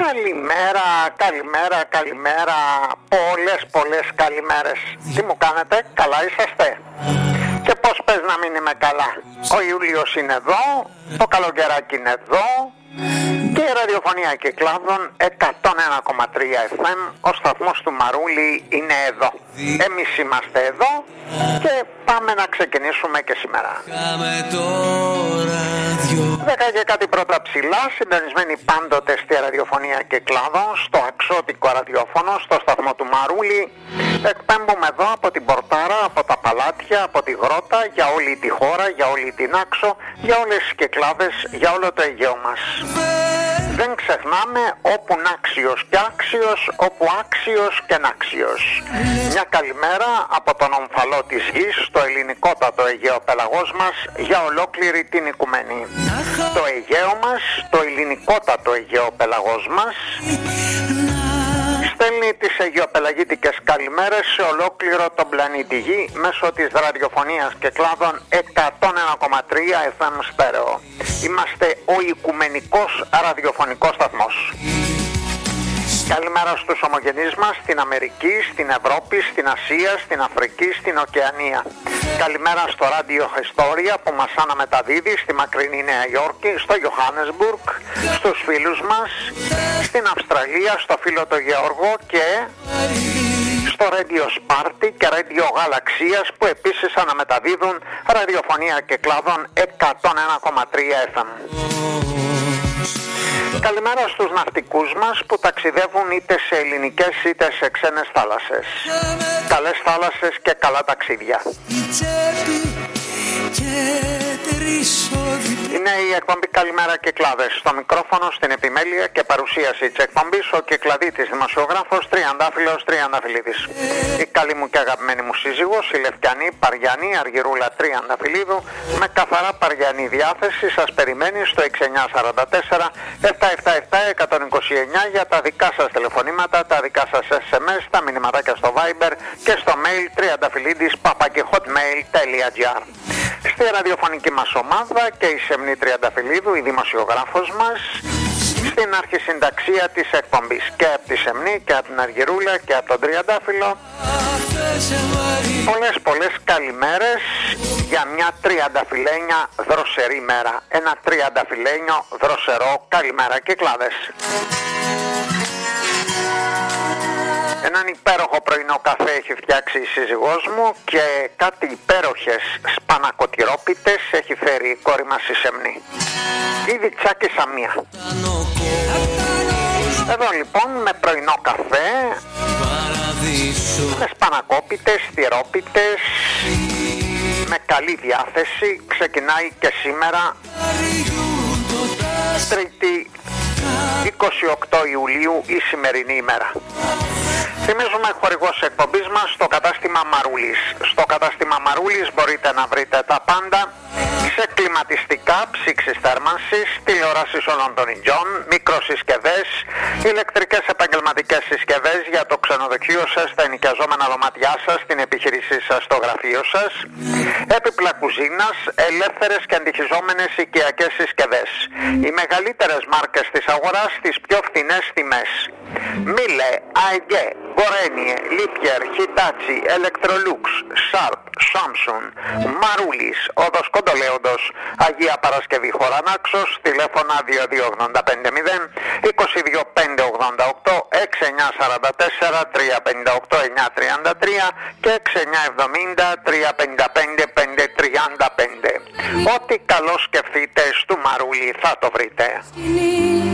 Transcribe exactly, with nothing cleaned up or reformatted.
Καλημέρα, καλημέρα, καλημέρα. Πολλές, πολλές καλημέρες. Τι μου κάνετε, καλά είσαστε? Και πώς πες να μην είμαι καλά? Ο Ιούλιος είναι εδώ, το καλοκαιράκι είναι εδώ και η ραδιοφωνία Κυκλάδων εκατόν ένα κόμμα τρία εφ εμ, ο σταθμός του Μαρούλη είναι εδώ. Εμείς είμαστε εδώ και πάμε να ξεκινήσουμε και σήμερα. Δέκα και κάτι πρώτα ψηλά, συντονισμένοι πάντοτε στη ραδιοφωνία Κυκλάδων, στο αξιότικο ραδιόφωνο, στο σταθμό του Μαρούλη. Εκπέμπουμε εδώ από την Πορτάρα, από τα Παλάτια, από τη Γρότα, για όλη τη χώρα, για όλη την Άξο, για όλες τις Κυκλάδες, για όλο το Αιγαίο μας. Δεν ξεχνάμε όπου νάξιος και άξιος, όπου άξιος και νάξιος. Μια καλημέρα από τον ομφαλό της γης, στο ελληνικότατο Αιγαίο πέλαγος μας, για ολόκληρη την οικουμένη. Το Αιγαίο μας, το ελληνικότατο Αιγαίο πέλαγος μας, στέλνει τις αιγαιοπελαγίτικες καλημέρες σε ολόκληρο τον πλανήτη Γη μέσω της ραδιοφωνίας Κυκλάδων εκατόν ένα κόμμα τρία εφ εμ στέρεο. Είμαστε ο οικουμενικός ραδιοφωνικός σταθμός. Καλημέρα στους ομογενείς μας στην Αμερική, στην Ευρώπη, στην Ασία, στην Αφρική, στην Οκεανία. Καλημέρα στο Ράντιο Historia που μας αναμεταδίδει στη μακρινή Νέα Υόρκη, στο Johannesburg, στους φίλους μας, στην Αυστραλία, στο φίλο το Γεώργο και στο Radio Sparti και Radio Γαλαξίας που επίσης αναμεταδίδουν ραδιοφωνία Κυκλάδων εκατόν ένα κόμμα τρία εφ εμ. Καλημέρα στους ναυτικούς μας που ταξιδεύουν είτε σε ελληνικές είτε σε ξένες θάλασσες. Καλές θάλασσες και καλά ταξίδια. Είναι η εκπομπή Καλημέρα Κυκλάδες. Στο μικρόφωνο, στην επιμέλεια και παρουσίαση της εκπομπής ο Κυκλαδίτης δημοσιογράφος Τριαντάφυλλος Τριανταφυλλίδης. Η καλή μου και αγαπημένη μου σύζυγος, η Λευκιανή Παριανή Αργυρούλα Τριανταφυλλίδου, με καθαρά παριανή διάθεση, σας περιμένει στο έξι εννιά τέσσερα τέσσερα επτά επτά επτά εκατόν είκοσι εννιά για τα δικά σας τηλεφωνήματα, τα δικά σας ες εμ ες, τα μηνυματάκια στο Viber και στο mail τριανταφυλλίδης παπάκι hotmail τελεία τζι άρ. Στη ραδιοφωνική μας ομάδα και η Σεμνή Τριανταφυλλίδου, η δημοσιογράφος μας, στην αρχισυνταξία της εκπομπής και από τη Σεμνή και από την Αργυρούλα και από τον Τριαντάφυλλο. Πολλές πολλές καλημέρες για μια τριανταφυλλένια δροσερή μέρα. Ένα τριανταφυλλένιο δροσερό καλημέρα Κυκλάδες. Έναν υπέροχο πρωινό καφέ έχει φτιάξει η σύζυγός μου και κάτι υπέροχες σπανακοτηρόπιτες έχει φέρει η κόρη μας η Σεμνή. Ήδη τσάκισα μία. Εδώ λοιπόν με πρωινό καφέ, με σπανακόπιτες, τυρόπιτες, με καλή διάθεση ξεκινάει και σήμερα Τρίτη είκοσι οκτώ Ιουλίου η σημερινή ημέρα. Θυμίζουμε χορηγός εκπομπής μας στο κατάστημα Μαρούλης. Στο κατάστημα Μαρούλης μπορείτε να βρείτε τα πάντα σε κλιματιστικά, ψήξεις θέρμανσης, τηλεοράσεις όλων των ειδών, μικροσυσκευές, ηλεκτρικές επαγγελματικές συσκευές για το ξενοδοχείο σας, τα ενοικιαζόμενα δωμάτια σας, την επιχείρησή σας, το γραφείο σας, έπιπλα κουζίνας, ελεύθερες και αντιχιζόμενες οικιακές συσκευές. Οι μεγαλύτερες μάρκες της αγοράς στις πιο φθηνές τιμές. Μίλε, Αιγέ, Γκορένιε, Λίπιερ, Χιτάτσι, Electrolux, Sharp, Samsung, Μαρούλης, Οδός Κοντολέοντος, Αγία Παρασκευή Χωρανάξος, τηλέφωνα δύο δύο ογδόντα πέντε μηδέν είκοσι δύο πέντε ογδόντα οκτώ, έξι εννιά τέσσερα τέσσερα τρία πέντε οκτώ εννιά τριάντα τρία και έξι εννιά εβδομήντα τρία πενήντα πέντε πέντε τριάντα πέντε. Ό,τι καλό σκεφτείτε στο Μαρούλι θα το βρείτε.